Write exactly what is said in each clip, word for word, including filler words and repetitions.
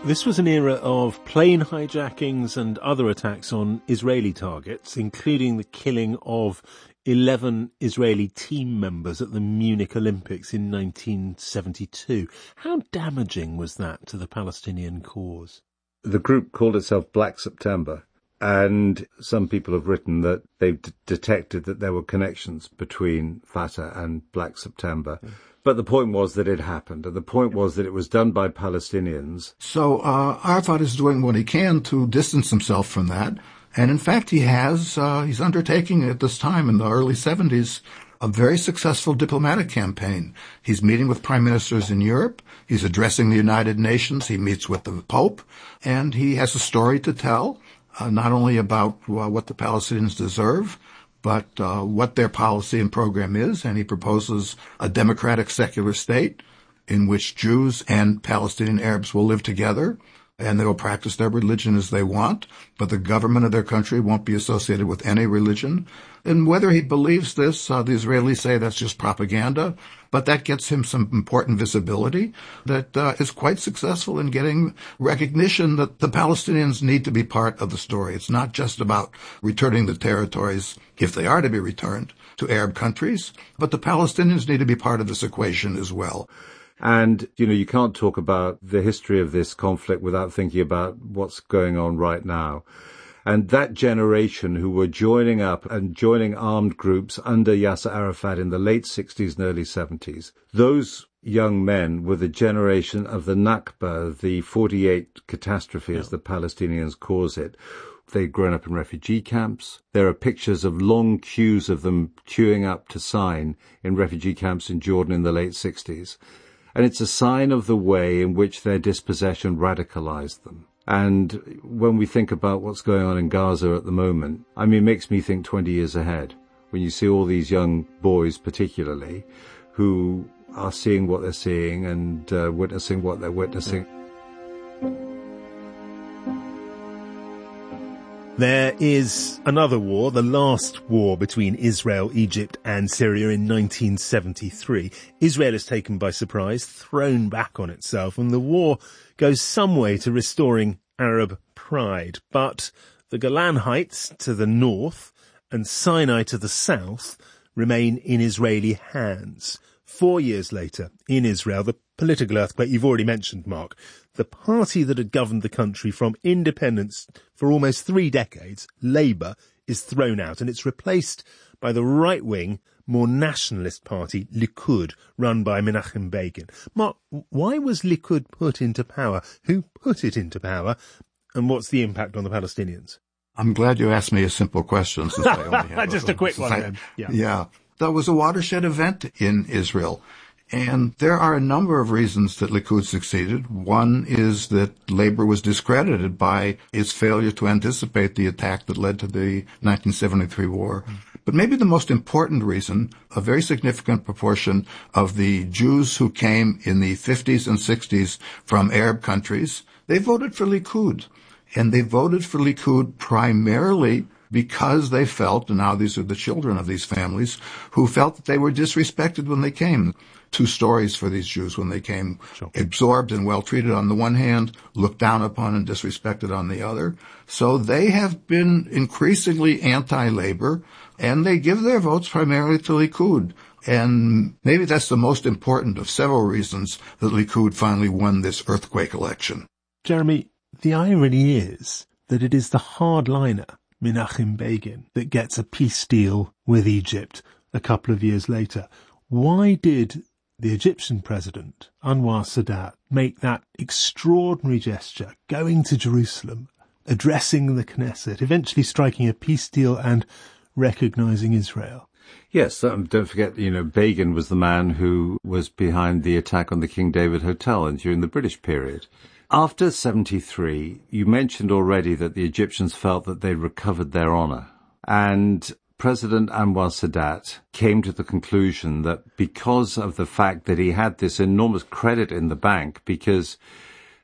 This was an era of plane hijackings and other attacks on Israeli targets, including the killing of eleven Israeli team members at the Munich Olympics in nineteen seventy-two. How damaging was that to the Palestinian cause? The group called itself Black September, and some people have written that they've d- detected that there were connections between Fatah and Black September. Mm. But the point was that it happened, and the point was that it was done by Palestinians. So uh, Arafat is doing what he can to distance himself from that. And in fact, he has, uh, he's undertaking at this time in the early seventies, a very successful diplomatic campaign. He's meeting with prime ministers in Europe. He's addressing the United Nations. He meets with the Pope. And he has a story to tell, uh, not only about uh, what the Palestinians deserve, but uh, what their policy and program is. And he proposes a democratic secular state in which Jews and Palestinian Arabs will live together, and they will practice their religion as they want, but the government of their country won't be associated with any religion. And whether he believes this, uh, the Israelis say that's just propaganda, but that gets him some important visibility that uh, is quite successful in getting recognition that the Palestinians need to be part of the story. It's not just about returning the territories, if they are to be returned, to Arab countries, but the Palestinians need to be part of this equation as well. And, you know, you can't talk about the history of this conflict without thinking about what's going on right now. And that generation who were joining up and joining armed groups under Yasser Arafat in the late sixties and early seventies, those young men were the generation of the Nakba, the forty-eight catastrophe, as the Palestinians cause it. They'd grown up in refugee camps. There are pictures of long queues of them queuing up to sign in refugee camps in Jordan in the late sixties. And it's a sign of the way in which their dispossession radicalized them. And when we think about what's going on in Gaza at the moment, I mean, it makes me think twenty years ahead. When you see all these young boys particularly who are seeing what they're seeing and uh, witnessing what they're witnessing. There is another war, the last war between Israel, Egypt and Syria in nineteen seventy-three. Israel is taken by surprise, thrown back on itself, and the war goes some way to restoring Arab pride. But the Golan Heights to the north and Sinai to the south remain in Israeli hands. Four years later, in Israel, the political earthquake you've already mentioned, Mark, the party that had governed the country from independence for almost three decades, Labour, is thrown out, and it's replaced by the right-wing, more nationalist party, Likud, run by Menachem Begin. Mark, why was Likud put into power? Who put it into power? And what's the impact on the Palestinians? I'm glad you asked me a simple question, since I only have Just a, a quick one, I, then. Yeah. yeah. That was a watershed event in Israel. And there are a number of reasons that Likud succeeded. One is that Labor was discredited by its failure to anticipate the attack that led to the nineteen seventy-three war. But maybe the most important reason, a very significant proportion of the Jews who came in the fifties and sixties from Arab countries, they voted for Likud. And they voted for Likud primarily because they felt, and now these are the children of these families, who felt that they were disrespected when they came. Two stories for these Jews when they came, sure. Absorbed and well-treated on the one hand, looked down upon and disrespected on the other. So they have been increasingly anti-labor, and they give their votes primarily to Likud. And maybe that's the most important of several reasons that Likud finally won this earthquake election. Jeremy, the irony is that it is the hardliner, Menachem Begin, that gets a peace deal with Egypt a couple of years later. Why did the Egyptian president, Anwar Sadat, make that extraordinary gesture, going to Jerusalem, addressing the Knesset, eventually striking a peace deal and recognizing Israel? Yes, um, don't forget, you know, Begin was the man who was behind the attack on the King David Hotel and during the British period. After seventy-three, you mentioned already that the Egyptians felt that they'd recovered their honor. And President Anwar Sadat came to the conclusion that because of the fact that he had this enormous credit in the bank, because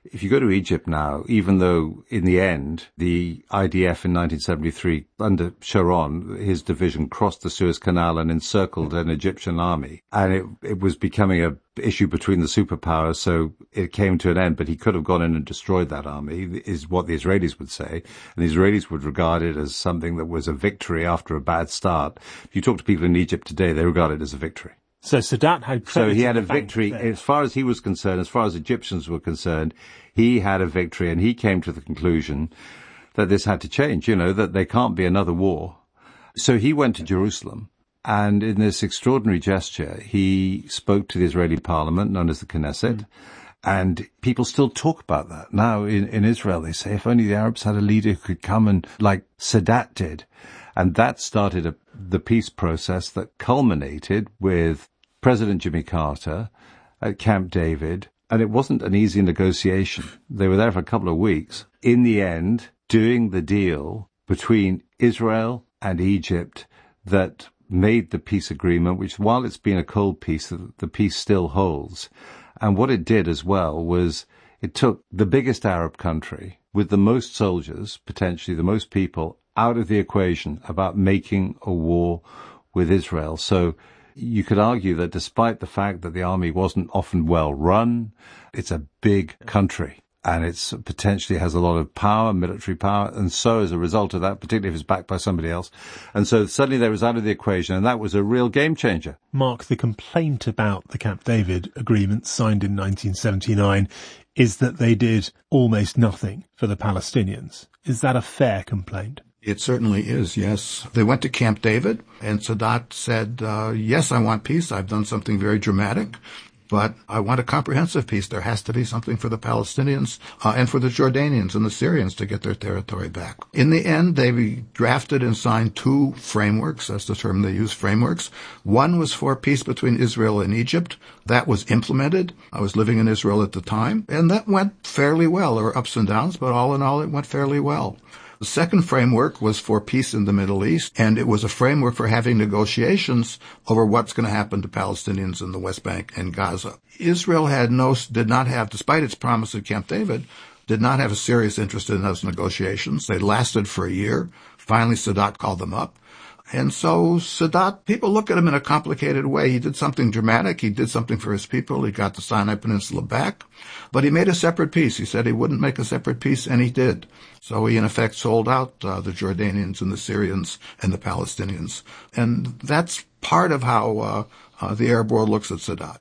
if you go to Egypt now, even though in the end, the I D F in nineteen seventy-three, under Sharon, his division crossed the Suez Canal and encircled an Egyptian army. And it, it was becoming a issue between the superpowers, so it came to an end. But he could have gone in and destroyed that army, is what the Israelis would say. And the Israelis would regard it as something that was a victory after a bad start. If you talk to people in Egypt today, they regard it as a victory. So Sadat had So he had a victory. As far as he was concerned, as far as Egyptians were concerned, he had a victory, and he came to the conclusion that this had to change, you know, that there can't be another war. So he went to Jerusalem, and in this extraordinary gesture, he spoke to the Israeli parliament, known as the Knesset, mm. and people still talk about that. Now, in, in Israel, they say, if only the Arabs had a leader who could come and, like Sadat did. And that started a, the peace process that culminated with President Jimmy Carter at Camp David. And it wasn't an easy negotiation. They were there for a couple of weeks. In the end, doing the deal between Israel and Egypt that made the peace agreement, which while it's been a cold peace, the, the peace still holds. And what it did as well was it took the biggest Arab country with the most soldiers, potentially the most people, out of the equation about making a war with Israel. So you could argue that despite the fact that the army wasn't often well run, it's a big country and it's potentially has a lot of power, military power. And so as a result of that, particularly if it's backed by somebody else. And so suddenly they was out of the equation, and that was a real game changer. Mark, the complaint about the Camp David agreement signed in nineteen seventy-nine is that they did almost nothing for the Palestinians. Is that a fair complaint? It certainly is, yes. They went to Camp David, and Sadat said, uh, yes, I want peace. I've done something very dramatic, but I want a comprehensive peace. There has to be something for the Palestinians uh, and for the Jordanians and the Syrians to get their territory back. In the end, they drafted and signed two frameworks. That's the term they use, frameworks. One was for peace between Israel and Egypt. That was implemented. I was living in Israel at the time, and that went fairly well. There were ups and downs, but all in all, it went fairly well. The second framework was for peace in the Middle East, and it was a framework for having negotiations over what's going to happen to Palestinians in the West Bank and Gaza. Israel had no, did not have, despite its promise at Camp David, did not have a serious interest in those negotiations. They lasted for a year. Finally, Sadat called them up. And so Sadat, people look at him in a complicated way. He did something dramatic. He did something for his people. He got the Sinai Peninsula back. But he made a separate peace. He said he wouldn't make a separate peace, and he did. So he, in effect, sold out uh, the Jordanians and the Syrians and the Palestinians. And that's part of how uh, uh, the Arab world looks at Sadat.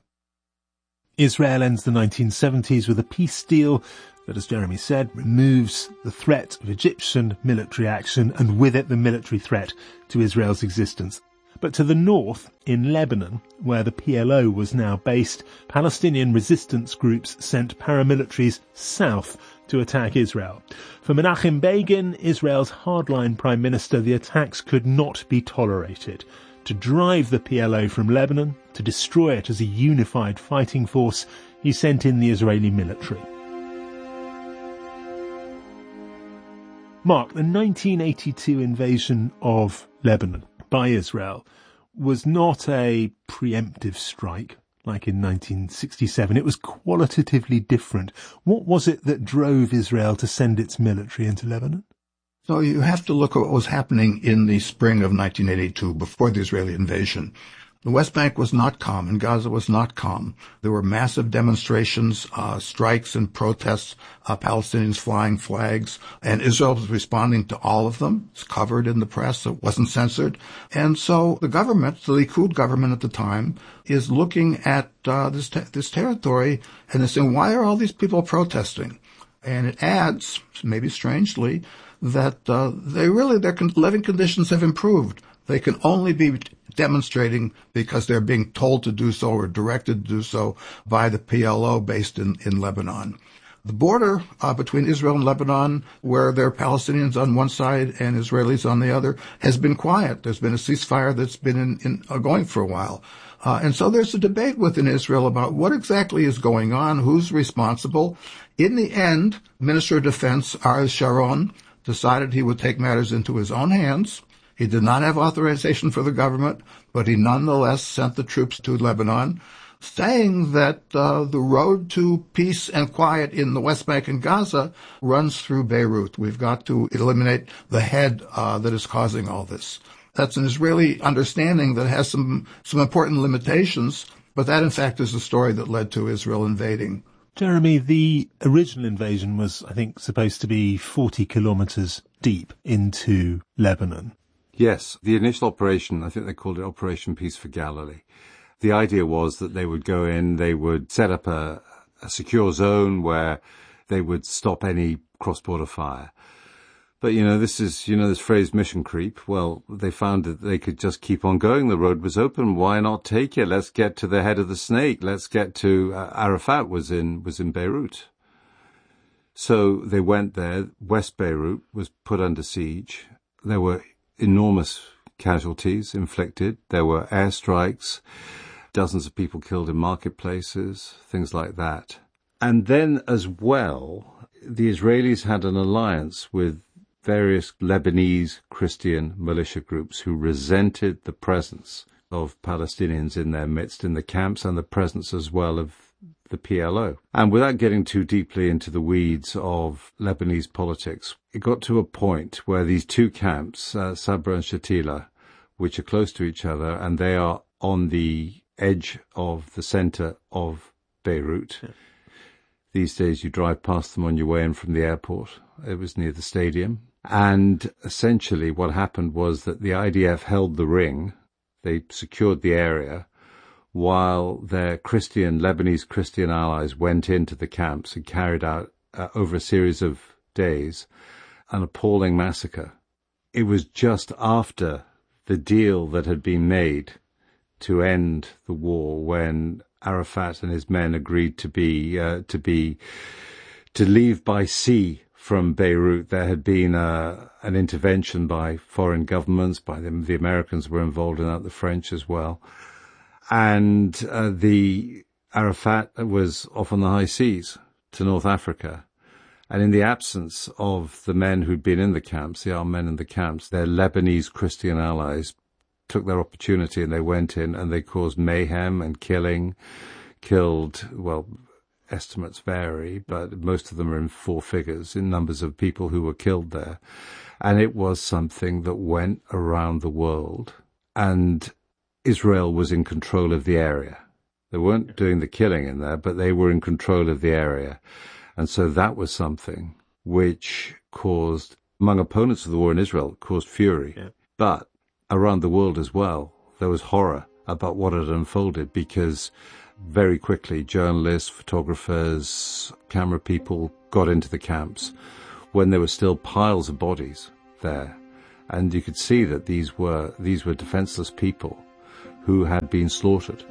Israel ends the nineteen seventies with a peace deal that, as Jeremy said, removes the threat of Egyptian military action and with it the military threat to Israel's existence. But to the north, in Lebanon, where the P L O was now based, Palestinian resistance groups sent paramilitaries south to attack Israel. For Menachem Begin, Israel's hardline prime minister, the attacks could not be tolerated. To drive the P L O from Lebanon, to destroy it as a unified fighting force, he sent in the Israeli military. Mark, the nineteen eighty-two invasion of Lebanon by Israel was not a preemptive strike like in nineteen sixty-seven. It was qualitatively different. What was it that drove Israel to send its military into Lebanon? So you have to look at what was happening in the spring of nineteen eighty-two, before the Israeli invasion. The West Bank was not calm, and Gaza was not calm. There were massive demonstrations, uh, strikes and protests, uh, Palestinians flying flags, and Israel was responding to all of them. It's covered in the press. It wasn't censored. And so the government, the Likud government at the time, is looking at uh, this, te- this territory and they're saying, why are all these people protesting? And it adds, maybe strangely, that uh, they really, their con- living conditions have improved. They can only be demonstrating because they're being told to do so or directed to do so by the P L O based in, in Lebanon. The border uh, between Israel and Lebanon, where there are Palestinians on one side and Israelis on the other, has been quiet. There's been a ceasefire that's been in, in, uh, going for a while. Uh, and so there's a debate within Israel about what exactly is going on, who's responsible. In the end, Minister of Defense, Ariel Sharon, decided he would take matters into his own hands. He did not have authorization for the government, but he nonetheless sent the troops to Lebanon. saying that uh, the road to peace and quiet in the West Bank and Gaza runs through Beirut. We've got to eliminate the head uh, that is causing all this. That's an Israeli understanding that has some, some important limitations, but that, in fact, is the story that led to Israel invading. Jeremy, the original invasion was, I think, supposed to be forty kilometres deep into Lebanon. Yes, the initial operation, I think they called it Operation Peace for Galilee. The idea was that they would go in, they would set up a, a secure zone where they would stop any cross-border fire. But, you know, this is, you know, this phrase mission creep. Well, they found that they could just keep on going. The road was open. Why not take it? Let's get to the head of the snake. Let's get to, uh, Arafat was in, was in Beirut. So they went there. West Beirut was put under siege. There were enormous casualties inflicted. There were airstrikes, dozens of people killed in marketplaces, things like that. And then as well, the Israelis had an alliance with various Lebanese Christian militia groups who resented the presence of Palestinians in their midst in the camps and the presence as well of the P L O. And without getting too deeply into the weeds of Lebanese politics, it got to a point where these two camps, uh, Sabra and Shatila, which are close to each other, and they are on the edge of the center of Beirut. Yeah. These days you drive past them on your way in from the airport. It was near the stadium. And essentially what happened was that the I D F held the ring. They secured the area while their Christian, Lebanese Christian allies went into the camps and carried out, uh, over a series of days, an appalling massacre. It was just after the deal that had been made to end the war when Arafat and his men agreed to be, uh, to be, to leave by sea from Beirut. There had been uh, an intervention by foreign governments, by them. The Americans were involved in that, the French as well. And uh, the Arafat was off on the high seas to North Africa. And in the absence of the men who'd been in the camps, the armed men in the camps, their Lebanese Christian allies took their opportunity and they went in and they caused mayhem and killing, killed, well, estimates vary, but most of them are in four figures in numbers of people who were killed there. And it was something that went around the world. And Israel was in control of the area. They weren't doing the killing in there, but they were in control of the area. And so that was something which caused, among opponents of the war in Israel, caused fury. Yeah. But around the world as well, there was horror about what had unfolded because very quickly, journalists, photographers, camera people got into the camps when there were still piles of bodies there. And you could see that these were, these were defenseless people who had been slaughtered.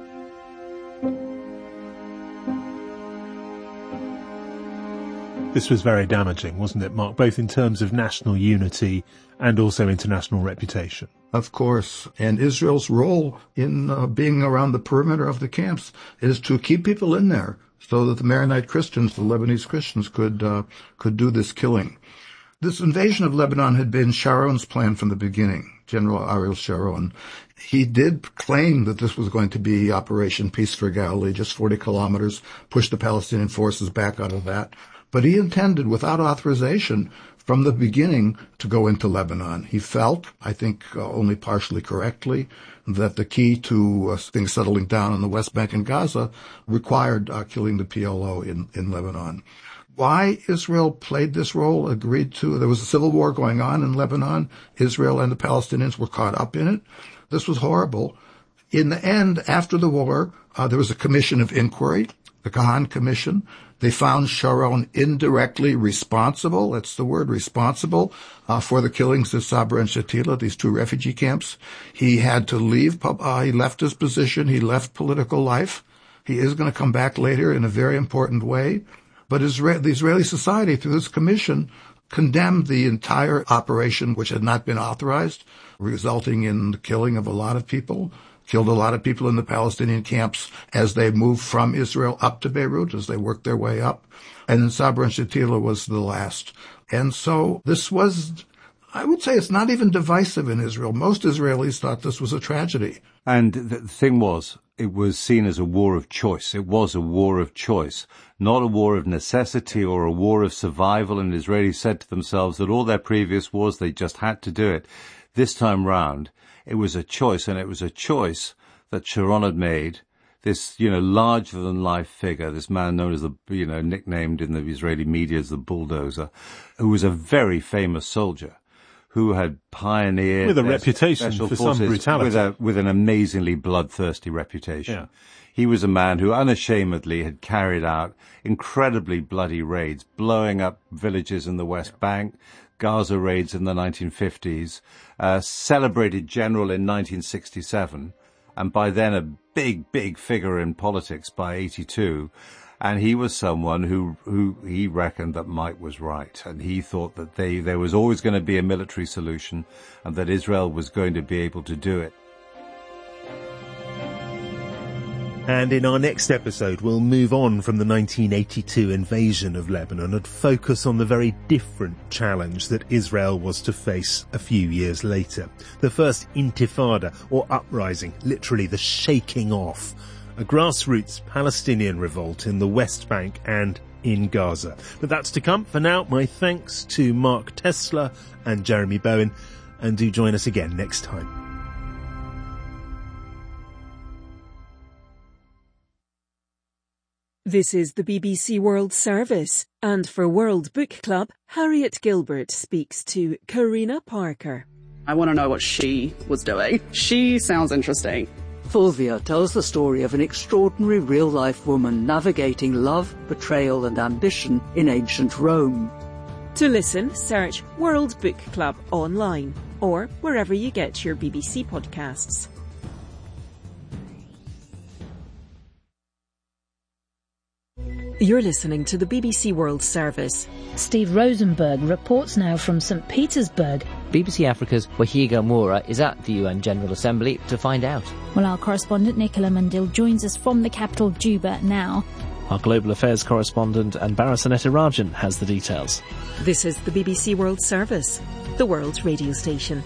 This was very damaging, wasn't it, Mark, both in terms of national unity and also international reputation? Of course. And Israel's role in uh, being around the perimeter of the camps is to keep people in there so that the Maronite Christians, the Lebanese Christians, could uh, could do this killing. This invasion of Lebanon had been Sharon's plan from the beginning, General Ariel Sharon. He did claim that this was going to be Operation Peace for Galilee, just forty kilometers, push the Palestinian forces back out of that. But he intended, without authorization, from the beginning to go into Lebanon. He felt, I think uh, only partially correctly, that the key to uh, things settling down in the West Bank and Gaza required uh, killing the P L O in, in Lebanon. Why Israel played this role, agreed to, there was a civil war going on in Lebanon. Israel and the Palestinians were caught up in it. This was horrible. In the end, after the war, uh, there was a commission of inquiry, the Kahan Commission. They found Sharon indirectly responsible, that's the word, responsible, uh, for the killings of Sabra and Shatila, these two refugee camps. He had to leave, uh, he left his position, he left political life. He is going to come back later in a very important way. But Israel, the Israeli society, through this commission, condemned the entire operation, which had not been authorized, resulting in the killing of a lot of people. Killed a lot of people in the Palestinian camps as they moved from Israel up to Beirut, as they worked their way up. And then Sabra and Shatila was the last. And so this was, I would say it's not even divisive in Israel. Most Israelis thought this was a tragedy. And the thing was, it was seen as a war of choice. It was a war of choice, not a war of necessity or a war of survival. And Israelis said to themselves that all their previous wars, they just had to do it. This time round, it was a choice, and it was a choice that Sharon had made. This, you know, larger-than-life figure, this man known as the, you know, nicknamed in the Israeli media as the bulldozer, who was a very famous soldier, who had pioneered with a reputation for some brutality, with a with an amazingly bloodthirsty reputation. Yeah. He was a man who unashamedly had carried out incredibly bloody raids, blowing up villages in the West Bank, Gaza raids in the nineteen fifties, uh, celebrated general in nineteen sixty-seven, and by then a big, big figure in politics by eighty-two. And he was someone who, who he reckoned that Mike was right. And he thought that they, there was always going to be a military solution and that Israel was going to be able to do it. And in our next episode, we'll move on from the nineteen eighty-two invasion of Lebanon and focus on the very different challenge that Israel was to face a few years later. The first intifada, or uprising, literally the shaking off, a grassroots Palestinian revolt in the West Bank and in Gaza. But that's to come. For now, my thanks to Mark Tesler and Jeremy Bowen, and do join us again next time. This is the B B C World Service, and for World Book Club, Harriet Gilbert speaks to Karina Parker. I want to know what she was doing. She sounds interesting. Fulvia tells the story of an extraordinary real-life woman navigating love, betrayal and ambition in ancient Rome. To listen, search World Book Club online or wherever you get your B B C podcasts. You're listening to the B B C World Service. Steve Rosenberg reports now from Saint Petersburg. B B C Africa's Wahiga Moura is at the U N General Assembly to find out. Well, our correspondent Nicola Mundil joins us from the capital Juba now. Our Global Affairs correspondent Anbara Sanetirajan has the details. This is the B B C World Service, the world's radio station.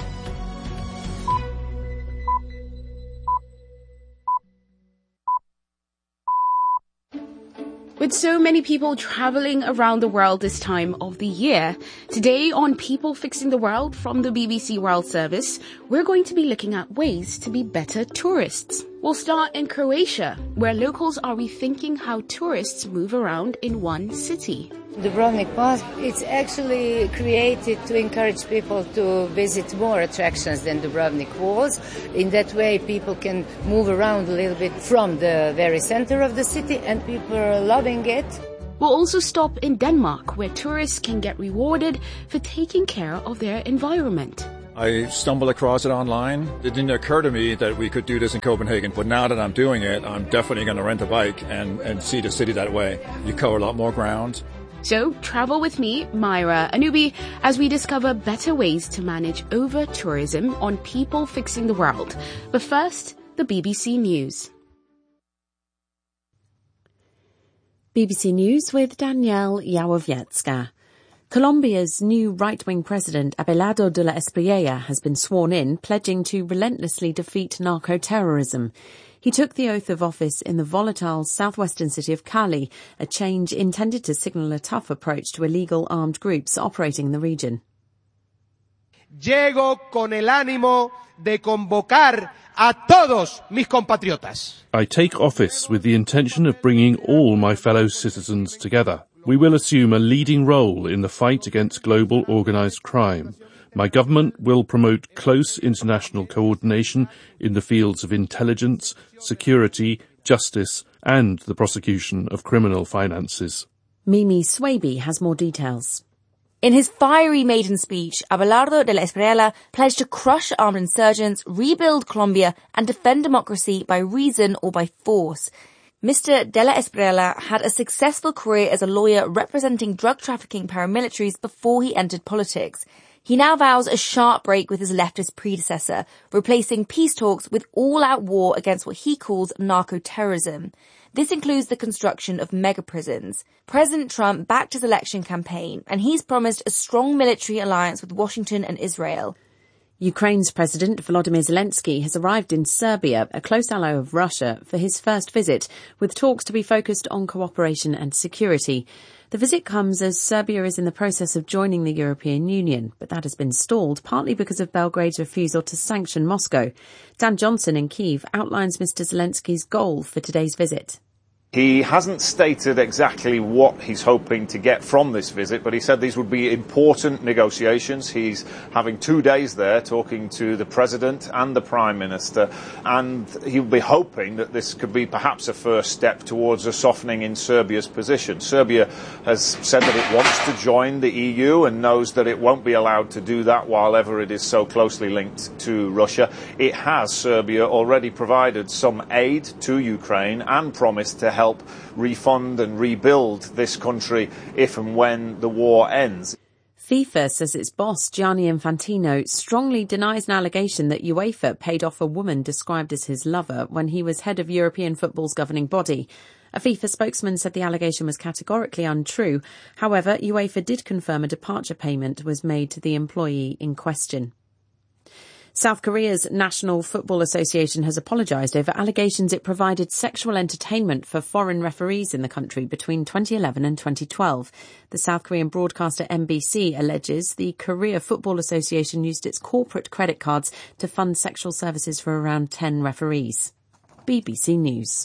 With so many people travelling around the world this time of the year, today on People Fixing the World from the B B C World Service, we're going to be looking at ways to be better tourists. We'll start in Croatia, where locals are rethinking how tourists move around in one city. Dubrovnik Pass, it's actually created to encourage people to visit more attractions than Dubrovnik was. In that way, people can move around a little bit from the very center of the city, and people are loving it. We'll also stop in Denmark, where tourists can get rewarded for taking care of their environment. I stumbled across it online. It didn't occur to me that we could do this in Copenhagen, but now that I'm doing it, I'm definitely going to rent a bike and, and see the city that way. You cover a lot more ground. So travel with me, Myra Anubi, as we discover better ways to manage over-tourism on People Fixing the World. But first, the B B C News. B B C News with Danielle Yawowiecka. Colombia's new right-wing president, Abelardo de la Espriella, has been sworn in, pledging to relentlessly defeat narco-terrorism. He took the oath of office in the volatile southwestern city of Cali, a change intended to signal a tough approach to illegal armed groups operating in the region. Llego con el ánimo de convocar a todos mis compatriotas. I take office with the intention of bringing all my fellow citizens together. We will assume a leading role in the fight against global organised crime. My government will promote close international coordination in the fields of intelligence, security, justice and the prosecution of criminal finances. Mimi Swaby has more details. In his fiery maiden speech, Abelardo de la Espriella pledged to crush armed insurgents, rebuild Colombia and defend democracy by reason or by force. Mister de la Espriella had a successful career as a lawyer representing drug trafficking paramilitaries before he entered politics. He now vows a sharp break with his leftist predecessor, replacing peace talks with all-out war against what he calls narco-terrorism. This includes the construction of mega-prisons. President Trump backed his election campaign, and he's promised a strong military alliance with Washington and Israel. Ukraine's President Volodymyr Zelensky has arrived in Serbia, a close ally of Russia, for his first visit, with talks to be focused on cooperation and security. The visit comes as Serbia is in the process of joining the European Union, but that has been stalled, partly because of Belgrade's refusal to sanction Moscow. Dan Johnson in Kyiv outlines Mister Zelensky's goal for today's visit. He hasn't stated exactly what he's hoping to get from this visit, but he said these would be important negotiations. He's having two days there talking to the President and the Prime Minister, and he'll be hoping that this could be perhaps a first step towards a softening in Serbia's position. Serbia has said that it wants to join the E U and knows that it won't be allowed to do that while ever it is so closely linked to Russia. It has, Serbia, already provided some aid to Ukraine and promised to help help refund and rebuild this country if and when the war ends. FIFA says its boss, Gianni Infantino, strongly denies an allegation that UEFA paid off a woman described as his lover when he was head of European football's governing body. A FIFA spokesman said the allegation was categorically untrue. However, UEFA did confirm a departure payment was made to the employee in question. South Korea's National Football Association has apologised over allegations it provided sexual entertainment for foreign referees in the country between twenty eleven and twenty twelve. The South Korean broadcaster M B C alleges the Korea Football Association used its corporate credit cards to fund sexual services for around ten referees. B B C News.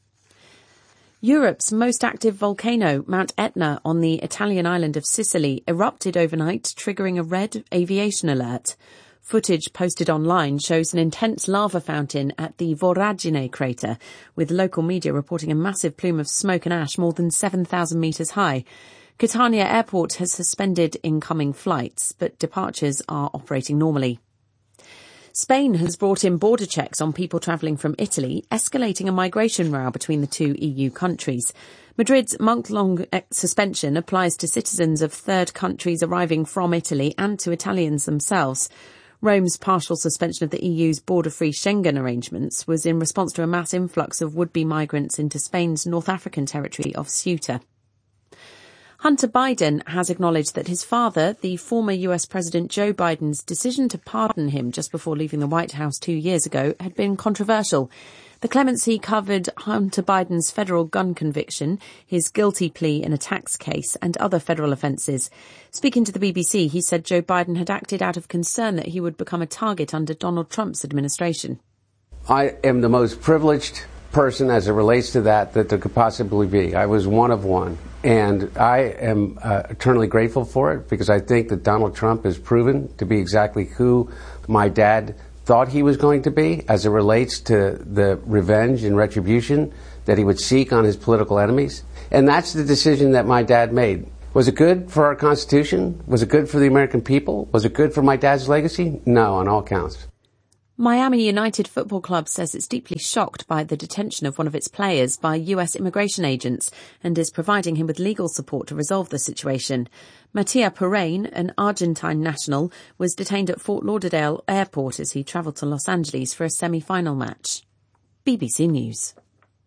Europe's most active volcano, Mount Etna, on the Italian island of Sicily, erupted overnight, triggering a red aviation alert. Footage posted online shows an intense lava fountain at the Voragine crater, with local media reporting a massive plume of smoke and ash more than seven thousand metres high. Catania Airport has suspended incoming flights, but departures are operating normally. Spain has brought in border checks on people travelling from Italy, escalating a migration row between the two E U countries. Madrid's month-long suspension applies to citizens of third countries arriving from Italy and to Italians themselves. Rome's partial suspension of the E U's border-free Schengen arrangements was in response to a mass influx of would-be migrants into Spain's North African territory of Ceuta. Hunter Biden has acknowledged that his father, the former U S President Joe Biden's decision to pardon him just before leaving the White House two years ago had been controversial. The clemency covered Hunter Biden's federal gun conviction, his guilty plea in a tax case, and other federal offences. Speaking to the B B C, he said Joe Biden had acted out of concern that he would become a target under Donald Trump's administration. I am the most privileged person as it relates to that that there could possibly be. I was one of one. And I am uh, eternally grateful for it because I think that Donald Trump has proven to be exactly who my dad thought he was going to be as it relates to the revenge and retribution that he would seek on his political enemies. And that's the decision that my dad made. Was it good for our Constitution? Was it good for the American people? Was it good for my dad's legacy? No, on all counts. Miami United Football Club says it's deeply shocked by the detention of one of its players by U S immigration agents and is providing him with legal support to resolve the situation. Mattia Perrine, an Argentine national, was detained at Fort Lauderdale Airport as he travelled to Los Angeles for a semi-final match. B B C News.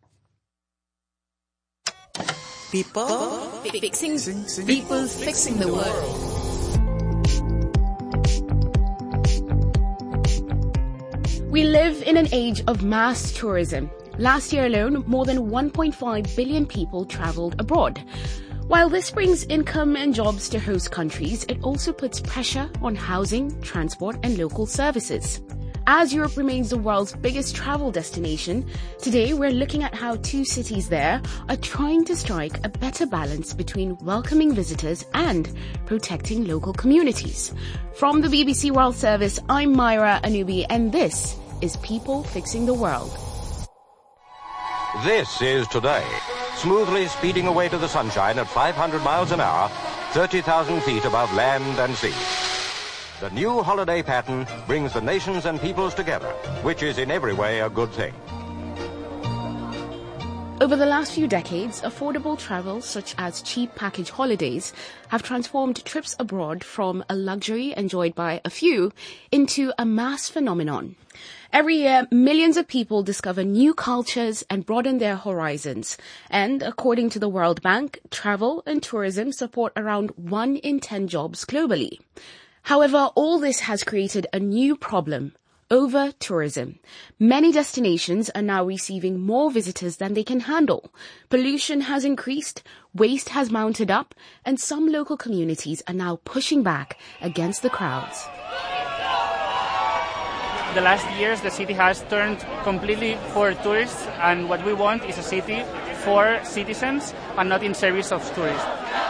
People fixing, people fixing the world. We live in an age of mass tourism. Last year alone, more than one point five billion people travelled abroad. While this brings income and jobs to host countries, it also puts pressure on housing, transport and local services. As Europe remains the world's biggest travel destination, today we're looking at how two cities there are trying to strike a better balance between welcoming visitors and protecting local communities. From the B B C World Service, I'm Myra Anubi, and this is People Fixing the World. This is Today, smoothly speeding away to the sunshine at five hundred miles an hour, thirty thousand feet above land and sea. The new holiday pattern brings the nations and peoples together, which is in every way a good thing. Over the last few decades, affordable travel such as cheap package holidays have transformed trips abroad from a luxury enjoyed by a few into a mass phenomenon. Every year, millions of people discover new cultures and broaden their horizons. And according to the World Bank, travel and tourism support around one in ten jobs globally. However, all this has created a new problem. Over-tourism. Many destinations are now receiving more visitors than they can handle. Pollution has increased, waste has mounted up, and some local communities are now pushing back against the crowds. The last years, the city has turned completely for tourists, and what we want is a city for citizens and not in service of tourists.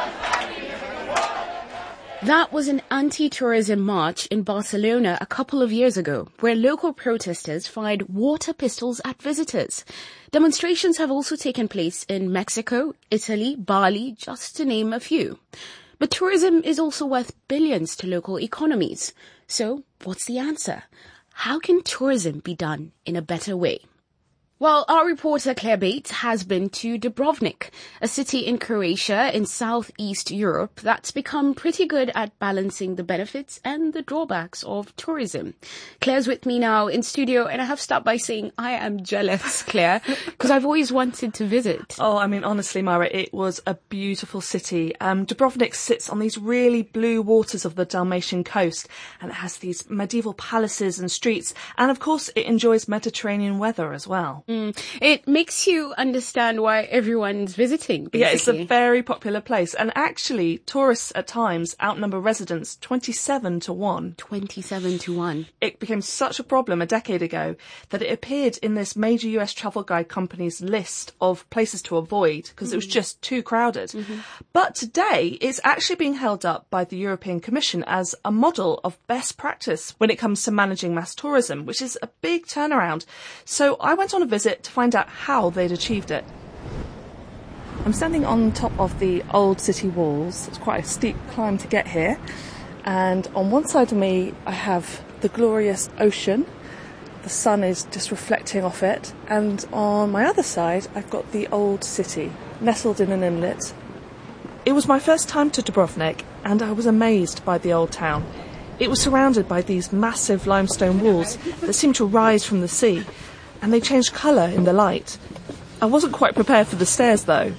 That was an anti-tourism march in Barcelona a couple of years ago, where local protesters fired water pistols at visitors. Demonstrations have also taken place in Mexico, Italy, Bali, just to name a few. But tourism is also worth billions to local economies. So, what's the answer? How can tourism be done in a better way? Well, our reporter Claire Bates has been to Dubrovnik, a city in Croatia in southeast Europe that's become pretty good at balancing the benefits and the drawbacks of tourism. Claire's with me now in studio, and I have to start by saying I am jealous, Claire, because I've always wanted to visit. Oh, I mean, honestly, Myra, it was a beautiful city. Um, Dubrovnik sits on these really blue waters of the Dalmatian coast, and it has these medieval palaces and streets, and of course it enjoys Mediterranean weather as well. Mm. It makes you understand why everyone's visiting, basically. Yeah, it's a very popular place. And actually, tourists at times outnumber residents twenty-seven to one. twenty-seven to one. It became such a problem a decade ago that it appeared in this major U S travel guide company's list of places to avoid because mm-hmm. it was just too crowded. Mm-hmm. But today, it's actually being held up by the European Commission as a model of best practice when it comes to managing mass tourism, which is a big turnaround. So I went on a visit to find out how they'd achieved it. I'm standing on top of the old city walls. It's quite a steep climb to get here. And on one side of me, I have the glorious ocean. The sun is just reflecting off it. And on my other side, I've got the old city, nestled in an inlet. It was my first time to Dubrovnik, and I was amazed by the old town. It was surrounded by these massive limestone walls that seemed to rise from the sea, and they changed colour in the light. I wasn't quite prepared for the stairs, though.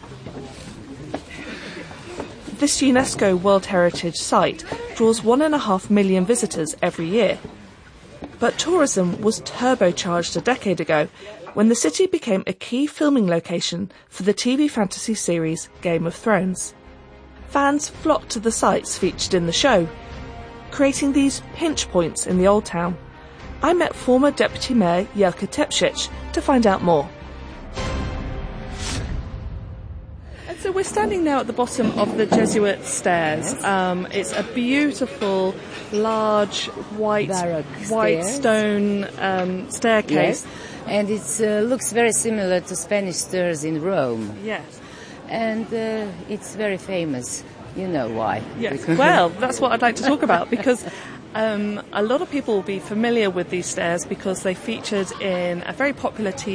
This UNESCO World Heritage Site draws one and a half million visitors every year. But tourism was turbocharged a decade ago when the city became a key filming location for the T V fantasy series Game of Thrones. Fans flocked to the sites featured in the show, creating these pinch points in the old town. I met former Deputy Mayor Jelka Tepšić to find out more. And so we're standing now at the bottom of the Jesuit stairs. Yes. Um, it's a beautiful, large, white, white stone um, staircase. Yes. And it uh, looks very similar to Spanish stairs in Rome. Yes. And uh, it's very famous. You know why. Yes. Well, that's what I'd like to talk about, because Um, a lot of people will be familiar with these stairs because they featured in a very popular T